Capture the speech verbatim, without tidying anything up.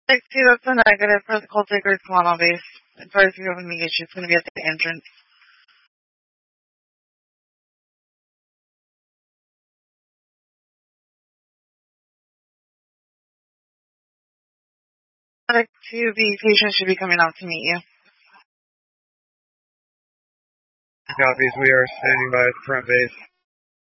Like, see, that's a negative for the Cold Takers. Come on, on base. As far as if you have any issues, it's going to be at the entrance. Like, to be patient should be coming out to meet you. Copies, we are standing by at the front base.